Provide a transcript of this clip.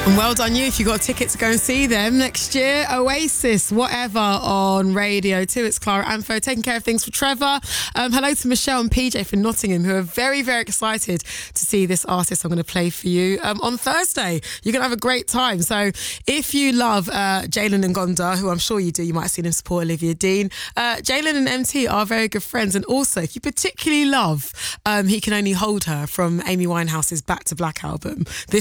And well done you if you got a ticket to go and see them next year. Oasis, whatever, on Radio 2. It's Clara Amfo taking care of things for Trevor. Hello to Michelle and PJ from Nottingham, who are very, very excited to see this artist I'm going to play for you on Thursday. You're going to have a great time. So if you love Jalen and Gonda, who I'm sure you do, you might have seen him support Olivia Dean. Jalen and MT are very good friends. And also, if you particularly love He Can Only Hold Her from Amy Winehouse's Back to Black album, this